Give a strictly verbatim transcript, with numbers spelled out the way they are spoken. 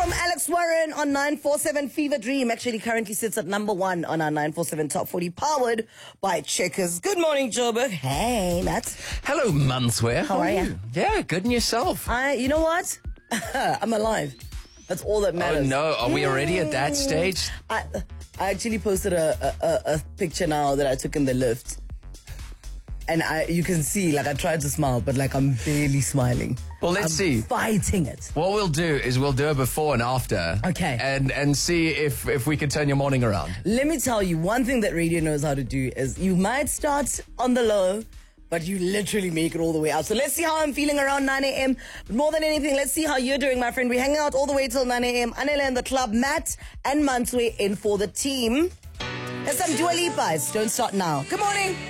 home. Alex Warren on nine four seven Fever Dream. Actually, currently sits at number one on our nine four seven Top forty, powered by Checkers. Good morning, Joburg. Hey, Matt. Hello, Manswear. How are you? Yeah, good and yourself. I, you know what? I'm alive. That's all that Oh matters. no, are we already at that stage? I, I actually posted a, a, a picture now that I took in the lift. And I, you can see, like, I tried to smile, but, like, I'm barely smiling. Well, let's I'm see. fighting it. What we'll do is we'll do a before and after. Okay. And and see if, if we can turn your morning around. Let me tell you, one thing that radio knows how to do is you might start on the low, but you literally make it all the way out. So let's see how I'm feeling around nine a.m. But more than anything, let's see how you're doing, my friend. We're hanging out all the way till nine a.m. Anela and the club, Matt and Manswe in for the team. There's some Dua Lipa. Don't start now. Good morning.